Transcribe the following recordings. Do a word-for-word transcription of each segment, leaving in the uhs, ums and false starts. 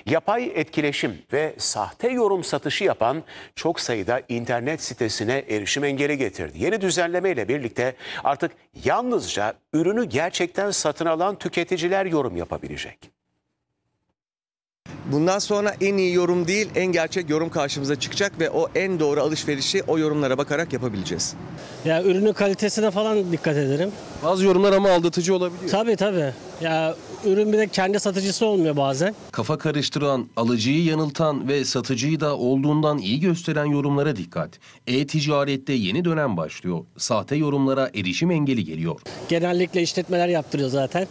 Yapay etkileşim ve sahte yorum satışı yapan çok sayıda internet sitesine erişim engeli getirdi. Yeni düzenlemeyle birlikte artık yalnızca ürünü gerçekten satın alan tüketiciler yorum yapabilecek. Bundan sonra en iyi yorum değil, en gerçek yorum karşımıza çıkacak ve o en doğru alışverişi o yorumlara bakarak yapabileceğiz. Ya ürünün kalitesine falan dikkat ederim. Bazı yorumlar ama aldatıcı olabiliyor. Tabii tabii. Ya ürün bir de kendi satıcısı olmuyor bazen. Kafa karıştıran, alıcıyı yanıltan ve satıcıyı da olduğundan iyi gösteren yorumlara dikkat. E-ticarette yeni dönem başlıyor. Sahte yorumlara erişim engeli geliyor. Genellikle işletmeler yaptırıyor zaten.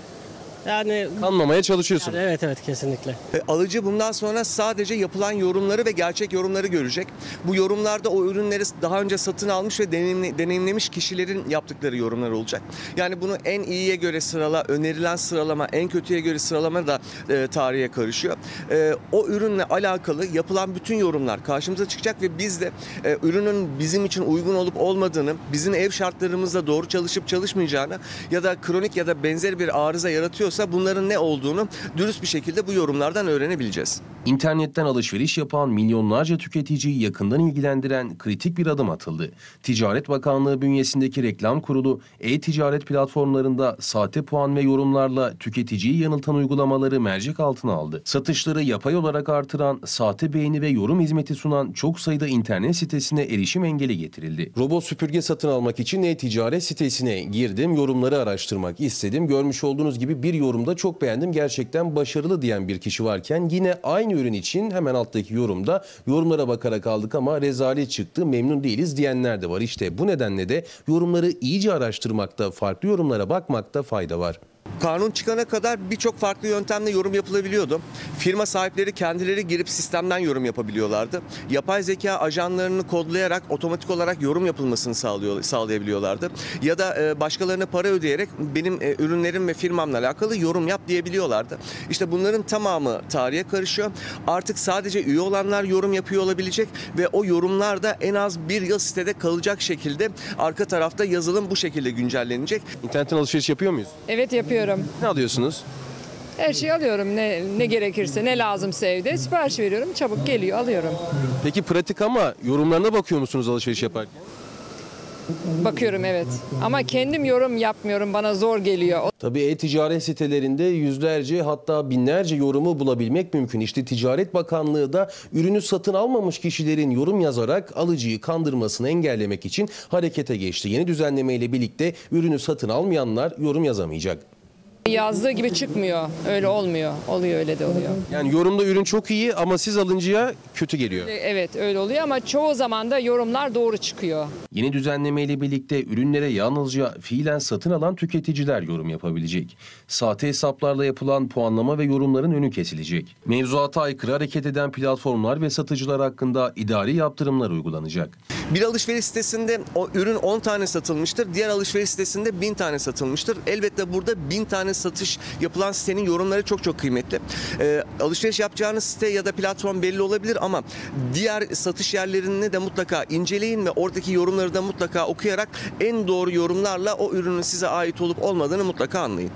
Yani Kanmamaya çalışıyorsun. yani evet evet kesinlikle. E, alıcı bundan sonra sadece yapılan yorumları ve gerçek yorumları görecek. Bu yorumlarda o ürünleri daha önce satın almış ve deneyimle, deneyimlemiş kişilerin yaptıkları yorumlar olacak. Yani bunu en iyiye göre sırala, önerilen sıralama, en kötüye göre sıralama da e, tarihe karışıyor. E, o ürünle alakalı yapılan bütün yorumlar karşımıza çıkacak ve biz de e, ürünün bizim için uygun olup olmadığını, bizim ev şartlarımızda doğru çalışıp çalışmayacağını ya da kronik ya da benzer bir arıza yaratıyorsa bunların ne olduğunu dürüst bir şekilde bu yorumlardan öğrenebileceğiz. İnternetten alışveriş yapan milyonlarca tüketiciyi yakından ilgilendiren kritik bir adım atıldı. Ticaret Bakanlığı bünyesindeki reklam kurulu, e-ticaret platformlarında sahte puan ve yorumlarla tüketiciyi yanıltan uygulamaları mercek altına aldı. Satışları yapay olarak artıran, sahte beğeni ve yorum hizmeti sunan çok sayıda internet sitesine erişim engeli getirildi. Robot süpürge satın almak için e-ticaret sitesine girdim, yorumları araştırmak istedim. Görmüş olduğunuz gibi bir yorumda çok beğendim, gerçekten başarılı diyen bir kişi varken yine aynı ürün için hemen alttaki yorumda yorumlara bakarak aldık ama rezalet çıktı, memnun değiliz diyenler de var. İşte bu nedenle de yorumları iyice araştırmakta, farklı yorumlara bakmakta fayda var. Kanun çıkana kadar birçok farklı yöntemle yorum yapılabiliyordu. Firma sahipleri kendileri girip sistemden yorum yapabiliyorlardı. Yapay zeka ajanlarını kodlayarak otomatik olarak yorum yapılmasını sağlıyor, sağlayabiliyorlardı. Ya da başkalarına para ödeyerek benim ürünlerim ve firmamla alakalı yorum yap diyebiliyorlardı. İşte bunların tamamı tarihe karışıyor. Artık sadece üye olanlar yorum yapıyor olabilecek ve o yorumlar da en az bir yıl sitede kalacak şekilde arka tarafta yazılım bu şekilde güncellenecek. İnternetten alışveriş yapıyor muyuz? Evet yapıyorum. Ne alıyorsunuz? Her şeyi alıyorum. Ne ne gerekirse, ne lazımsa evde sipariş veriyorum. Çabuk geliyor, alıyorum. Peki pratik ama yorumlarına bakıyor musunuz alışveriş yaparken? Bakıyorum evet. Ama kendim yorum yapmıyorum. Bana zor geliyor. Tabii e-ticaret sitelerinde yüzlerce hatta binlerce yorumu bulabilmek mümkün. İşte Ticaret Bakanlığı da ürünü satın almamış kişilerin yorum yazarak alıcıyı kandırmasını engellemek için harekete geçti. Yeni düzenlemeyle birlikte ürünü satın almayanlar yorum yazamayacak. Yazdığı gibi çıkmıyor. Öyle olmuyor. Oluyor, öyle de oluyor. Yani yorumda ürün çok iyi ama siz alınca kötü geliyor. Evet öyle oluyor ama çoğu zaman da yorumlar doğru çıkıyor. Yeni düzenlemeyle birlikte ürünlere yalnızca fiilen satın alan tüketiciler yorum yapabilecek. Sahte hesaplarla yapılan puanlama ve yorumların önü kesilecek. Mevzuata aykırı hareket eden platformlar ve satıcılar hakkında idari yaptırımlar uygulanacak. Bir alışveriş sitesinde o ürün on tane satılmıştır. Diğer alışveriş sitesinde bin tane satılmıştır. Elbette burada bin tane satış yapılan sitenin yorumları çok çok kıymetli. Ee, alışveriş yapacağınız site ya da platform belli olabilir ama diğer satış yerlerini de mutlaka inceleyin ve oradaki yorumları da mutlaka okuyarak en doğru yorumlarla o ürünün size ait olup olmadığını mutlaka anlayın.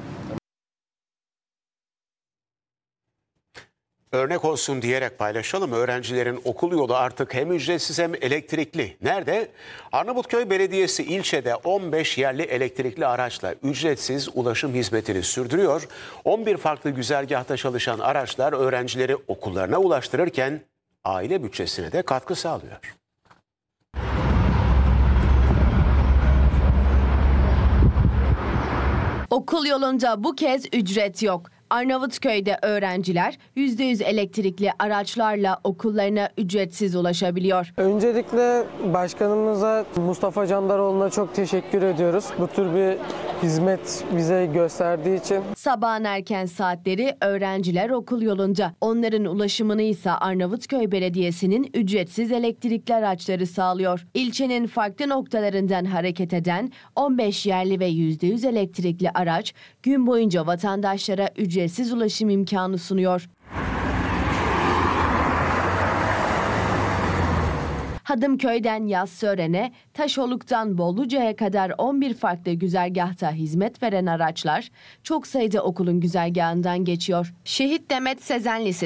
Örnek olsun diyerek paylaşalım. Öğrencilerin okul yolu artık hem ücretsiz hem elektrikli. Nerede? Arnavutköy Belediyesi ilçede on beş yerli elektrikli araçla ücretsiz ulaşım hizmetini sürdürüyor. on bir farklı güzergahta çalışan araçlar öğrencileri okullarına ulaştırırken aile bütçesine de katkı sağlıyor. Okul yolunda bu kez ücret yok. Arnavutköy'de öğrenciler yüzde yüz elektrikli araçlarla okullarına ücretsiz ulaşabiliyor. Öncelikle başkanımıza Mustafa Candaroğlu'na çok teşekkür ediyoruz. Bu tür bir hizmet bize gösterdiği için. Sabahın erken saatleri öğrenciler okul yolunda. Onların ulaşımını ise Arnavutköy Belediyesi'nin ücretsiz elektrikli araçları sağlıyor. İlçenin farklı noktalarından hareket eden on beş yerli ve yüzde yüz elektrikli araç gün boyunca vatandaşlara ücretsiz ulaşım imkanı sunuyor. Hadımköy'den Yassıören'e, Taşoluk'tan Bolluca'ya kadar on bir farklı güzergahta hizmet veren araçlar çok sayıda okulun güzergahından geçiyor. Şehit Demet Sezen Lisesi